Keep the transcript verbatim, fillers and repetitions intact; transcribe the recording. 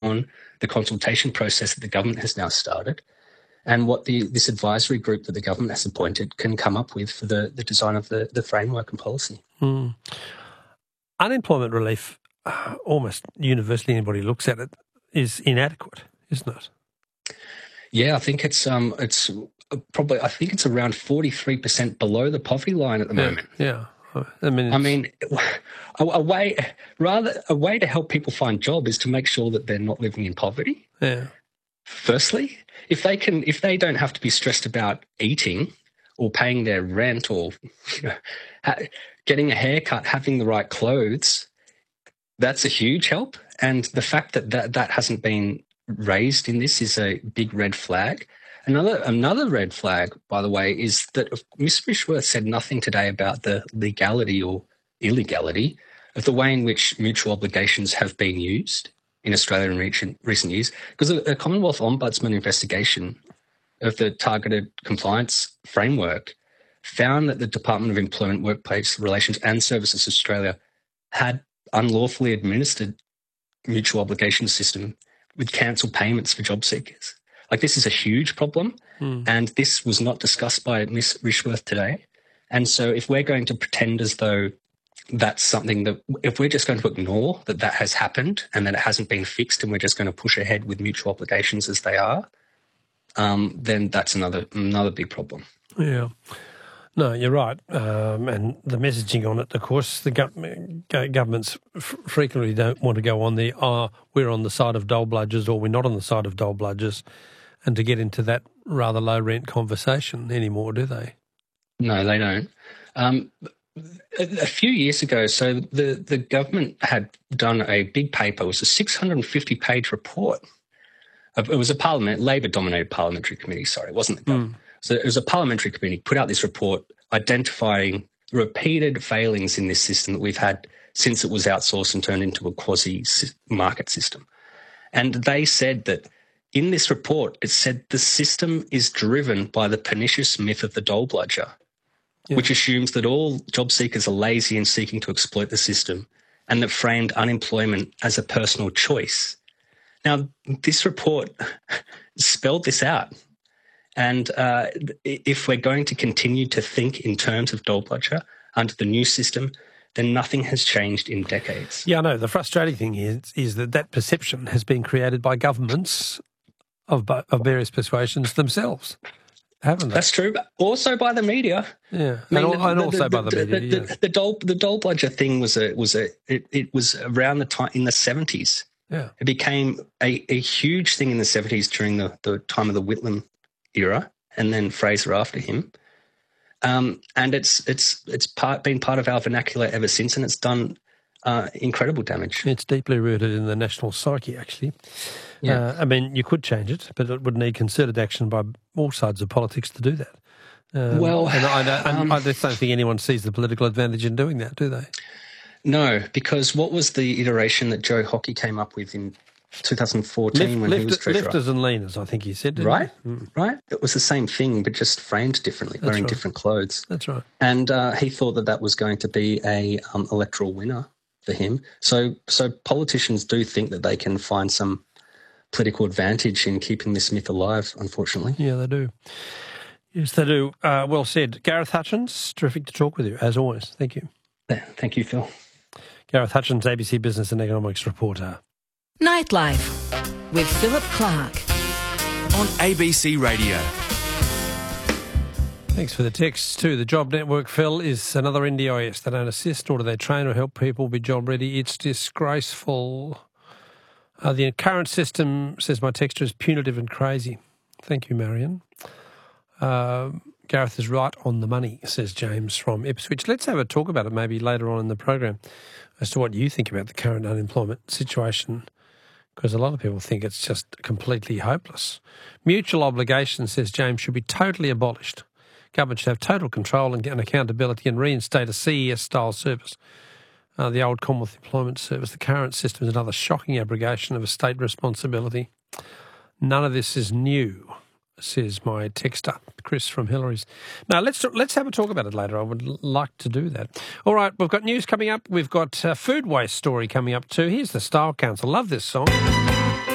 on the consultation process that the government has now started and what the this advisory group that the government has appointed can come up with for the, the design of the, the framework and policy. Mm. Unemployment relief, uh, almost universally anybody looks at it, is inadequate, isn't it? Yeah, I think it's um it's probably I think it's around forty-three percent below the poverty line at the yeah, moment. Yeah. I mean, I mean, a, a way rather a way to help people find job is to make sure that they're not living in poverty. Yeah. Firstly, if they can, if they don't have to be stressed about eating or paying their rent or you know, ha- getting a haircut, having the right clothes, that's a huge help. And the fact that that, that hasn't been raised in this is a big red flag. Another another red flag, by the way, is that Miz Rishworth said nothing today about the legality or illegality of the way in which mutual obligations have been used in Australia in recent, recent years. Because a, a Commonwealth Ombudsman investigation of the targeted compliance framework found that the Department of Employment, Workplace Relations and Services Australia had unlawfully administered mutual obligation system with cancelled payments for job seekers. Like, this is a huge problem, mm. and this was not discussed by Miz Rishworth today. And so if we're going to pretend as though that's something that, if we're just going to ignore that that has happened and that it hasn't been fixed and we're just going to push ahead with mutual obligations as they are, um, then that's another another big problem. Yeah. No, you're right. Um, and the messaging on it, of course, the gov- governments f- frequently don't want to go on the, oh, we're on the side of dole bludgers or we're not on the side of dole bludgers, and to get into that rather low-rent conversation anymore, do they? No, they don't. Um, a, a few years ago, so the, the government had done a big paper. It was a six hundred fifty page report. It was a parliament, Labor-dominated parliamentary committee, sorry, it wasn't the government. Mm. So it was a parliamentary committee put out this report identifying repeated failings in this system that we've had since it was outsourced and turned into a quasi-market system. And they said that in this report, it said the system is driven by the pernicious myth of the dole bludger, yeah. which assumes that all job seekers are lazy and seeking to exploit the system, and that framed unemployment as a personal choice. Now, this report spelled this out. And uh, if we're going to continue to think in terms of dole bludger under the new system, then nothing has changed in decades. Yeah, I know. The frustrating thing is, is that that perception has been created by governments of, of various persuasions themselves, haven't they? That's true, but also by the media. Yeah, I mean, and, the, and also the, by the media. The, yeah. the, the dole the dole bludger thing was a was a it, it was around the time in the seventies. Yeah, it became a, a huge thing in the seventies during the, the time of the Whitlam era, and then Fraser after him. Um, and it's it's it's part, been part of our vernacular ever since, and it's done uh, incredible damage. It's deeply rooted in the national psyche, actually. Yeah. Uh, I mean, you could change it, but it would need concerted action by all sides of politics to do that. Um, well, and, I, and um, I just don't think anyone sees the political advantage in doing that, do they? No, because what was the iteration that Joe Hockey came up with in two thousand fourteen Lift, when lift, he was treasurer? Lifters and leaners, I think he said, didn't right? he? Mm. Right? It was the same thing, but just framed differently, That's wearing right. different clothes. That's right. And uh, he thought that that was going to be a um, electoral winner for him. So, so politicians do think that they can find some political advantage in keeping this myth alive, unfortunately. Yeah, they do. Yes, they do. Uh, well said. Gareth Hutchins, terrific to talk with you, as always. Thank you. Thank you, Phil. Gareth Hutchins, A B C Business and Economics reporter. Nightlife with Philip Clark on A B C Radio. Thanks for the text too. The Job Network, Phil, is another N D I S. They don't assist, nor do they train or help people be job ready. It's disgraceful. Uh, the current system, says my texter, is punitive and crazy. Thank you, Marion. Uh, Gareth is right on the money, says James from Ipswich. Let's have a talk about it maybe later on in the program as to what you think about the current unemployment situation, because a lot of people think it's just completely hopeless. Mutual obligation, says James, should be totally abolished. Government should have total control and accountability and reinstate a C E S-style service. Uh, the old Commonwealth Employment Service. The current system is another shocking abrogation of a state responsibility. None of this is new, says my texter, Chris from Hillary's. Now, let's let's have a talk about it later. I would like to do that. All right, we've got news coming up. We've got a food waste story coming up too. Here's the Style Council. Love this song.